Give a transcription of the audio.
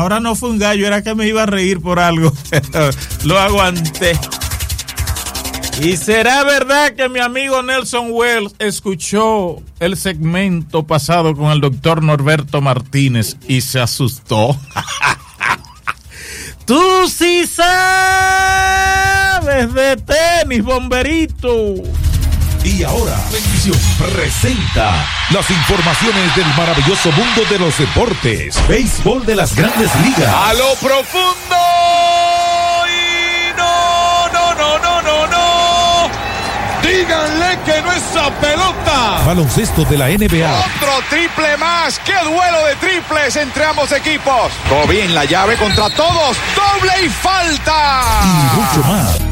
Ahora no fue un gallo, era que me iba a reír por algo. Lo aguanté. ¿Y será verdad que mi amigo Nelson Wells escuchó el segmento pasado con el doctor Norberto Martínez y se asustó? Tú sí sabes de tenis, bomberito. Y ahora, Bendición presenta las informaciones del maravilloso mundo de los deportes. Béisbol de las Grandes Ligas. A lo profundo. Y no. Díganle que no es a pelota. Baloncesto de la NBA. Otro triple más. ¡Qué duelo de triples entre ambos equipos! Kobe en la llave contra todos. ¡Doble y falta! Y mucho más.